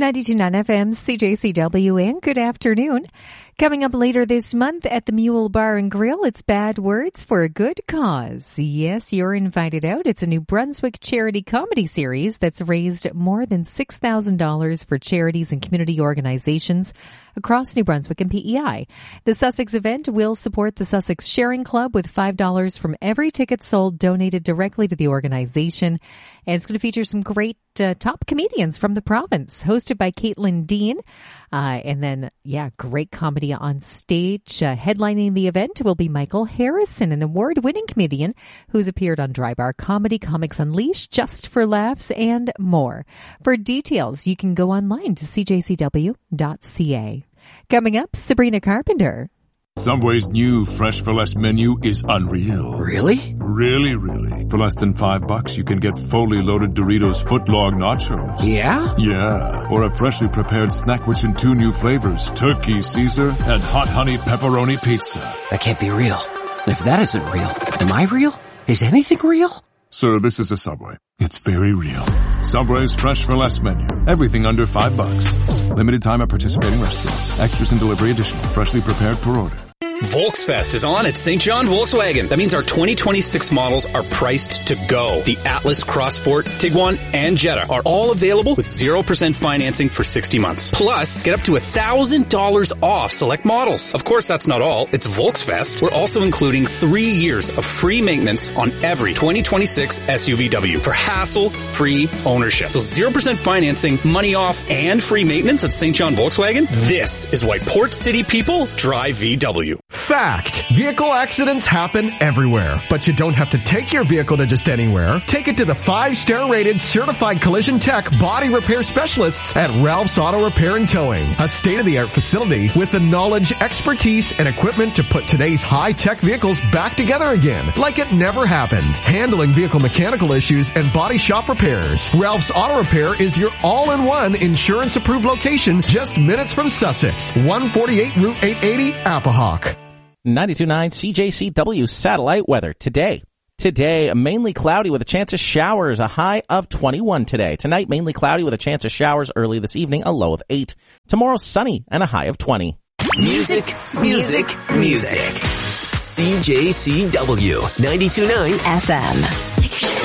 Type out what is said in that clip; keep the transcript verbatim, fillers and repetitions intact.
ninety-two point nine F M, C J C W, and good afternoon. Coming up later this month at the Mule Bar and Grill, it's Bad Words for a Good Cause. Yes, you're invited out. It's a New Brunswick charity comedy series that's raised more than six thousand dollars for charities and community organizations across New Brunswick and P E I. The Sussex event will support the Sussex Sharing Club with five dollars from every ticket sold donated directly to the organization. And it's going to feature some great uh, top comedians from the province, hosted by Caitlin Dean. Uh, and then, yeah, great comedy on stage. Uh, headlining the event will be Michael Harrison, an award-winning comedian who's appeared on Dry Bar Comedy, Comics Unleashed, Just for Laughs, and more. For details, you can go online to c j c w dot c a. Coming up, Sabrina Carpenter. Subway's new Fresh for Less menu is unreal. Really? Really, really. For less than five bucks, you can get fully loaded Doritos footlong nachos. Yeah? Yeah. Or a freshly prepared snack which in two new flavors, turkey Caesar and hot honey pepperoni pizza. That can't be real. If that isn't real, am I real? Is anything real? Sir, this is a Subway. It's very real. Subway's Fresh for Less menu. Everything under five bucks. Limited time at participating restaurants. Extras and delivery additional. Freshly prepared per order. Volksfest is on at Saint John Volkswagen. That means our twenty twenty-six models are priced to go. The Atlas, Crossport, Tiguan, and Jetta are all available with zero percent financing for sixty months. Plus, get up to one thousand dollars off select models. Of course, that's not all. It's Volksfest. We're also including three years of free maintenance on every twenty twenty-six S U V W for hassle-free ownership. So zero percent financing, money off, and free maintenance at Saint John Volkswagen. This is why Port City people drive V W. Fact. Vehicle accidents happen everywhere, but you don't have to take your vehicle to just anywhere. Take it to the five-star rated certified collision tech body repair specialists at Ralph's Auto Repair and Towing, a state-of-the-art facility with the knowledge, expertise, and equipment to put today's high-tech vehicles back together again, like it never happened. Handling vehicle mechanical issues and body shop repairs. Ralph's Auto Repair is your all-in-one insurance-approved location just minutes from Sussex. one forty-eight Route eight eighty, Apahawk. ninety-two point nine C J C W satellite weather today. Today, mainly cloudy with a chance of showers, a high of twenty-one today. Tonight, mainly cloudy with a chance of showers early this evening, a low of eight. Tomorrow, sunny and a high of twenty. Music, music, music. C J C W ninety-two point nine F M.